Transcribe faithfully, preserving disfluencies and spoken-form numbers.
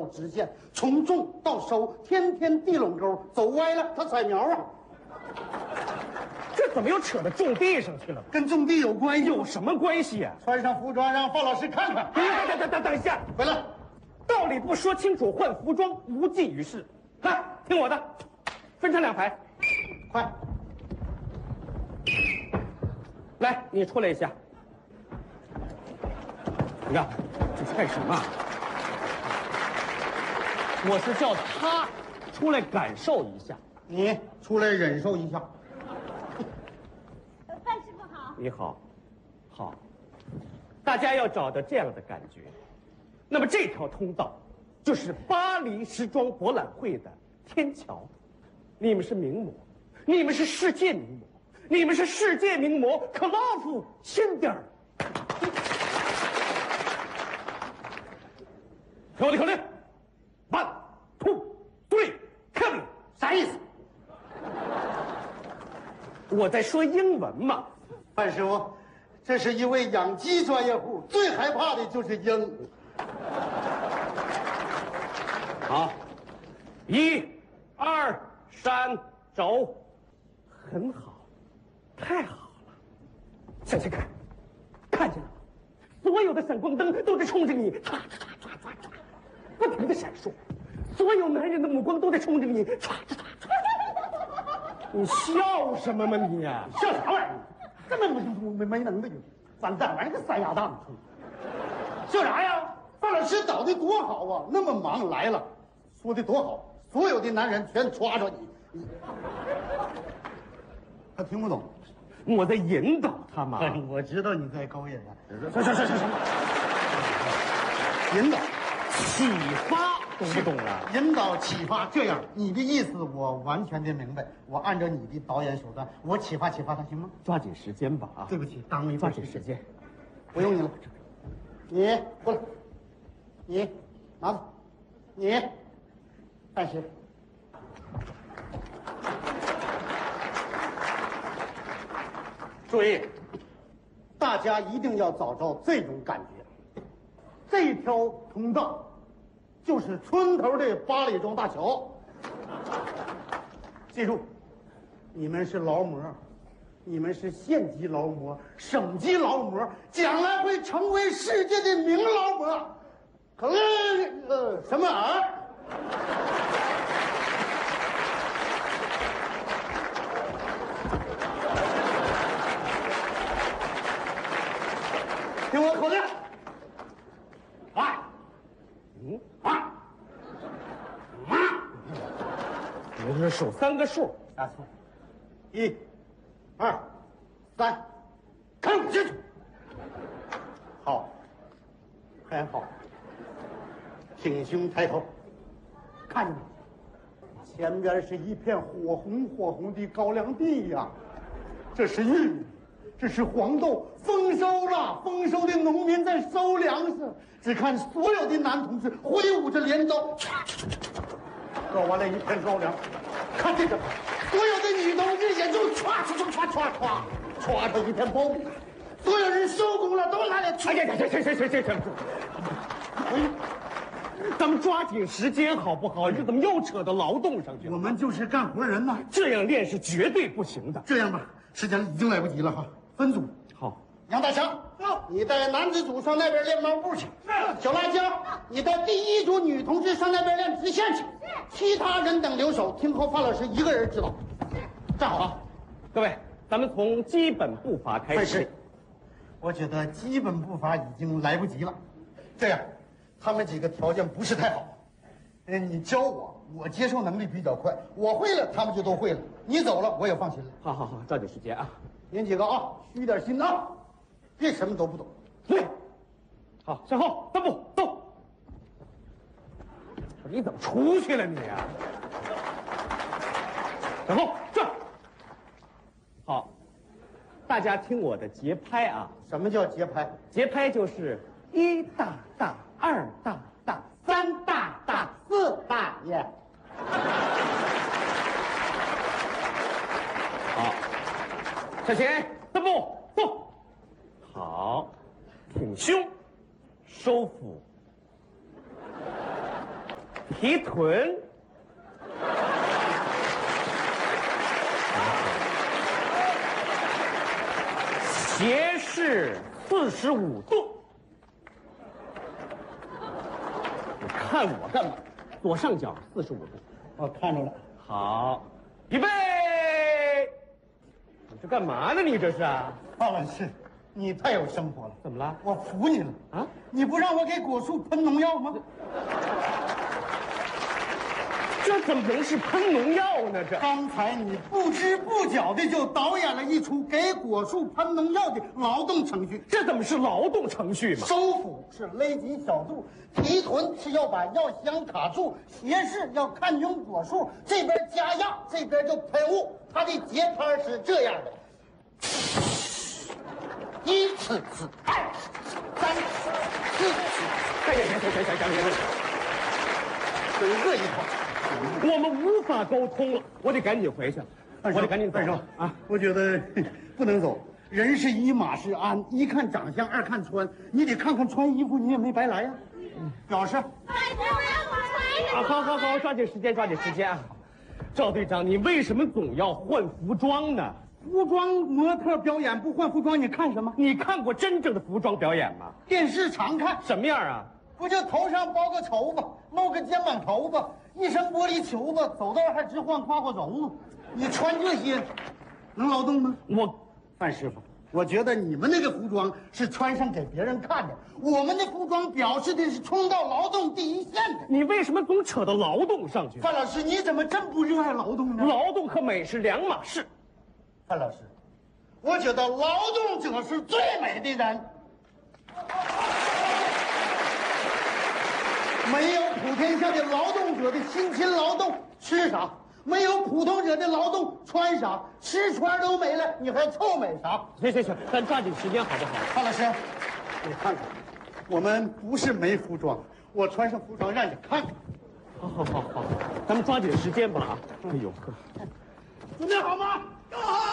直线，从种到收，天天地垄沟，走歪了它甩苗啊。 这怎么又扯到种地上去了？ 跟种地有关系？ 有什么关系呀、啊？ 穿上服装，让范老师看看。 等等等等等一下， 回来， 道理不说清楚，换服装无济于事。来，听我的，分成两排， 快。 来，你出来一下。你看，这是干什么？我是叫他出来感受一下， 你出来忍受一下。 范师傅好。 你好，好。大家要找到这样的感觉，那么这条通道就是巴黎时装博览会的天桥。你们是名模，你们是世界名模。你们是世界名模，克拉夫辛德尔。听我的口令 ，one two three come， 啥意思？ 我在说英文嘛。 范师傅，这是一位养鸡专业户，最害怕的就是鹰。 好，一、二、三，走，很好。太好了，向前看，看见了吗？所有的闪光灯都在冲着你，唰唰唰唰唰，不停的闪烁。所有男人的目光都在冲着你，唰唰唰唰。你笑什么嘛你呀、啊？ 笑啥玩意儿？根本没没没能的，完蛋，玩个三丫档。笑啥呀？范老师导的多好啊，那么忙来了，说的多好，所有的男人全抓着你，你他听不懂。 我在引导他嘛。 我知道你在勾引他。 行行行行行， 引导、 启发，懂不懂啊？ 引导、启发，这样你的意思我完全的明白。我按照你的导演手段，我启发启发他，行吗？ 抓紧时间吧啊！ 对不起，耽误一抓会儿紧时间。 不用你了，你过来，你拿着，你范师。注意，大家一定要找着这种感觉。这条通道就是村头的八里庄大桥。记住，你们是劳模，你们是县级劳模、省级劳模，将来会成为世界的名劳模。可呃什么儿？听我口令，啊， 嗯啊，啊， 你是数三个数， 答错，一、二、三，看不清楚。好，很好，挺胸抬头，看见没？前边是一片火红火红的高粱地呀，这是玉米。这是黄豆，丰收了！丰收的农民在收粮食。只看所有的男同志挥舞着镰刀，割完了一片高粱。看这个，所有的女同志也就歘歘歘歘歘歘，歘成一片苞米。所有人收工了，都拿来歘。 哎呀呀，行行行行行行， 哎， 咱们抓紧时间好不好？这怎么又扯到劳动上去了？ 我们就是干活人呐， 这样练是绝对不行的。 这样吧，时间已经来不及了哈，分组。 好， 杨大强，你带男子组上那边练猫步去。小辣椒，你带第一组女同志上那边练直线去。其他人等留守，听候范老师一个人指导。站好啊！ 各位，咱们从基本步伐开始。 我觉得基本步伐已经来不及了。这样，他们几个条件不是太好。嗯，你教我，我接受能力比较快，我会了，他们就都会了。你走了，我也放心了。 好好好，抓紧时间啊！ 您几个啊，虚点心啊，别什么都不懂。 对，好，向后三步走。你怎么出去了你啊？向后转。好，大家听我的节拍啊！ 什么叫节拍？ 节拍就是一大大，二大大，三大大，四大爷。好，向前三步走。好，挺胸，收腹。 提臀。斜视四十五度。你看我干嘛？左上角四十五度。 我看着了。 好，预备。你这干嘛呢？你这是？ 范老师，你太有生活了。 怎么了？ 我服你了啊！ 你不让我给果树喷农药吗？ 这怎么能是喷农药呢？这刚才你不知不觉的就导演了一出给果树喷农药的劳动程序。 这怎么是劳动程序嘛？ 收腹是勒紧小肚，提臀是要把药箱卡住，斜视要看准果树，这边加压，这边就喷雾。它的节拍是这样的：一次次，二次次，三次次，四次次。 行行行行行行行， 整个一套。 我们无法沟通了，我得赶紧回去了，我得赶紧走二叔啊！ 我觉得不能走，人是一，马是鞍，一看长相，二看穿，你得看看穿衣服，你也没白来呀。表示。 啊，好好好，抓紧时间，抓紧时间啊！赵队长，你为什么总要换服装呢？ 服装模特表演不换服装，你看什么？ 你看过真正的服装表演吗？ 电视常看。 什么样啊？ 不就头上包个绸子，露个肩膀头子，一身玻璃球子，走道还直晃胯胯绒吗？你穿这些，能劳动吗？ 我， 范师傅，我觉得你们那个服装是穿上给别人看的，我们的服装表示的是冲到劳动第一线的。 你为什么总扯到劳动上去？ 范老师，你怎么真不热爱劳动呢？ 劳动和美是两码事。 范老师，我觉得劳动者是最美的人。没有普天下的劳动者的辛勤劳动，吃啥？没有普通者的劳动，穿啥？吃穿都没了，你还臭美啥？ 行行行，咱抓紧时间好不好？ 范老师，你看看，我们不是没服装，我穿上服装让你看看。 好好好好，咱们抓紧时间吧啊！哎呦呵， 准备好吗？ 干好！